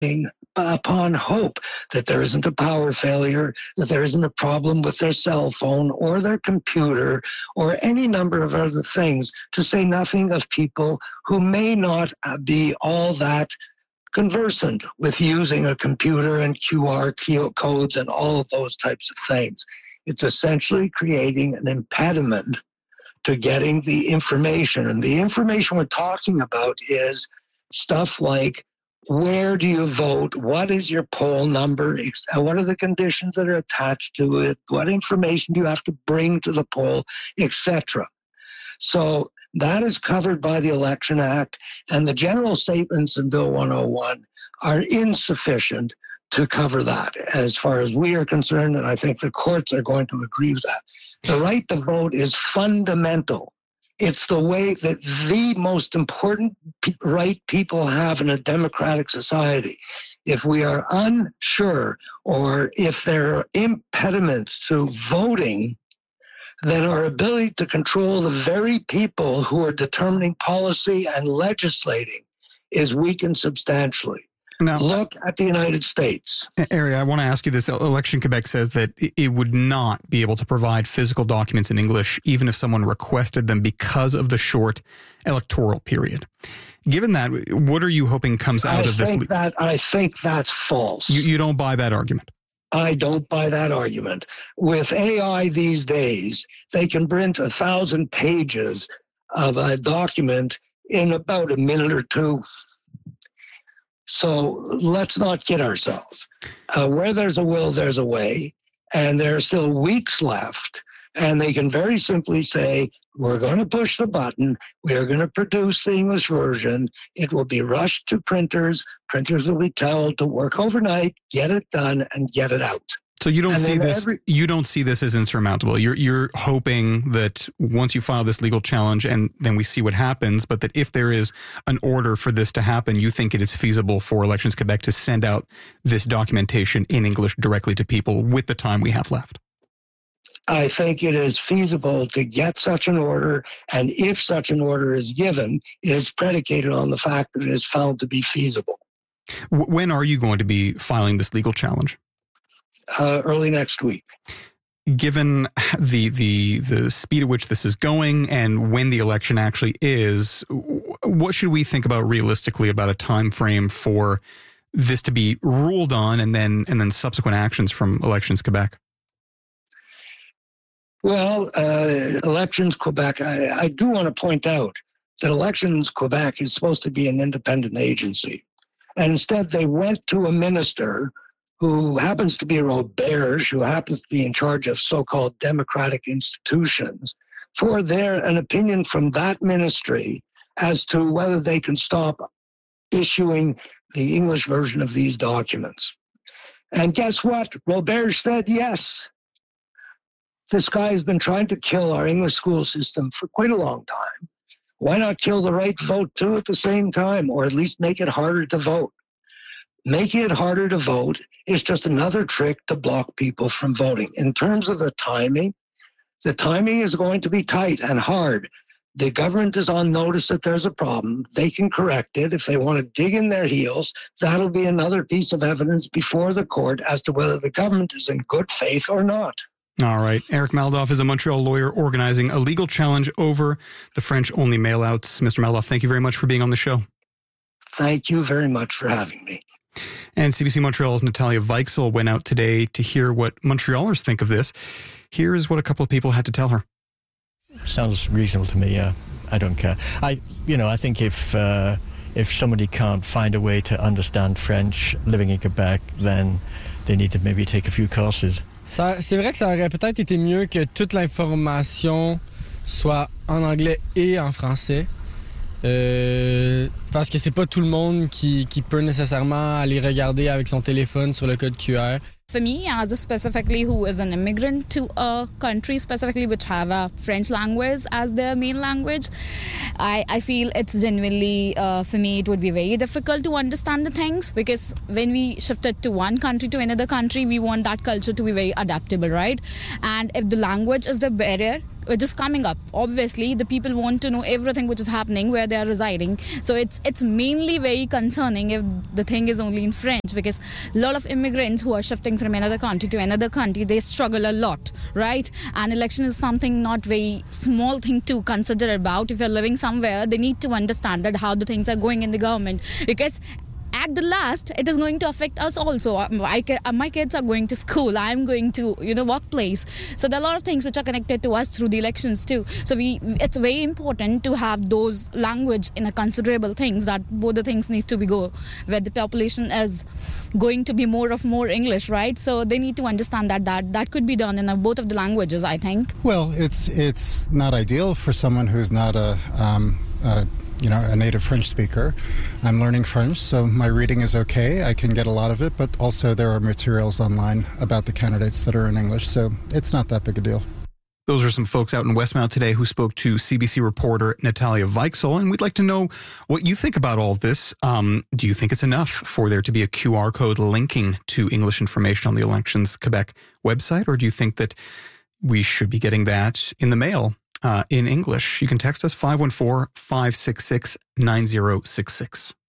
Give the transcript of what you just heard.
upon hope that there isn't a power failure, that there isn't a problem with their cell phone or their computer or any number of other things, to say nothing of people who may not be all that conversant with using a computer and QR codes and all of those types of things. It's essentially creating an impediment to getting the information. And the information we're talking about is stuff like, where do you vote? What is your poll number? What are the conditions that are attached to it? What information do you have to bring to the poll, etc.? So that is covered by the Election Act, and the general statements in Bill 101 are insufficient to cover that as far as we are concerned, and I think the courts are going to agree with that. The right to vote is fundamental. It's the way that the most important right people have in a democratic society. If we are unsure or if there are impediments to voting, then our ability to control the very people who are determining policy and legislating is weakened substantially. Now, look at the United States. Ari, I want to ask you this. Election Quebec says that it would not be able to provide physical documents in English, even if someone requested them, because of the short electoral period. Given that, what are you hoping comes out of this? I think that's false. You don't buy that argument? I don't buy that argument. With AI these days, they can print 1,000 pages of a document in about a minute or two. So let's not kid ourselves. Where there's a will, there's a way, and there are still weeks left. And they can very simply say, we're going to push the button. We are going to produce the English version. It will be rushed to printers. Printers will be told to work overnight, get it done, and get it out. So you don't see this. You don't see this as insurmountable. You're hoping that once you file this legal challenge and then we see what happens, but that if there is an order for this to happen, you think it is feasible for Elections Quebec to send out this documentation in English directly to people with the time we have left. I think it is feasible to get such an order, and if such an order is given, it is predicated on the fact that it is found to be feasible. When are you going to be filing this legal challenge? Early next week. Given the speed at which this is going and when the election actually is, what should we think about realistically about a time frame for this to be ruled on and then subsequent actions from Elections Quebec? Well, Elections Quebec, I do want to point out that Elections Quebec is supposed to be an independent agency. And instead, they went to a minister who happens to be Roberge, who happens to be in charge of so-called democratic institutions, for an opinion from that ministry as to whether they can stop issuing the English version of these documents. And guess what? Roberge said yes. This guy has been trying to kill our English school system for quite a long time. Why not kill the right to vote too at the same time, or at least make it harder to vote? Making it harder to vote is just another trick to block people from voting. In terms of the timing is going to be tight and hard. The government is on notice that there's a problem. They can correct it. If they want to dig in their heels, that'll be another piece of evidence before the court as to whether the government is in good faith or not. All right. Eric Maldoff is a Montreal lawyer organizing a legal challenge over the French-only mailouts. Mr. Maldoff, thank you very much for being on the show. Thank you very much for having me. And CBC Montreal's Natalia Weichsel went out today to hear what Montrealers think of this. Here's what a couple of people had to tell her. Sounds reasonable to me, yeah. I don't care. I think if somebody can't find a way to understand French living in Quebec, then they need to maybe take a few courses. C'est vrai que ça aurait peut-être été mieux que toute l'information soit en anglais et en français. Parce que c'est pas tout le monde qui peut nécessairement aller regarder avec son téléphone sur le code QR. For me, as a specifically who is an immigrant to a country specifically which have a French language as their main language, I feel it's genuinely, for me, it would be very difficult to understand the things, because when we shifted to one country to another country, we want that culture to be very adaptable, right? And if the language is the barrier which is coming up. Obviously, the people want to know everything which is happening where they are residing. So it's mainly very concerning if the thing is only in French, because a lot of immigrants who are shifting from another country to another country, they struggle a lot, right? And election is something not very small thing to consider about. If you're living somewhere, they need to understand that how the things are going in the government, because at the last, it is going to affect us also. My kids are going to school. I'm going to, workplace. So there are a lot of things which are connected to us through the elections too. So it's very important to have those language in a considerable things, that both the things need to be go where the population is going to be more English, right? So they need to understand that could be done in both of the languages, I think. Well, it's not ideal for someone who's not a native French speaker. I'm learning French, so my reading is okay. I can get a lot of it, but also there are materials online about the candidates that are in English, so it's not that big a deal. Those are some folks out in Westmount today who spoke to CBC reporter Natalia Weichsel, and we'd like to know what you think about all this. Do you think it's enough for there to be a QR code linking to English information on the Elections Quebec website, or do you think that we should be getting that in the mail? In English? You can text us 514-566-9066.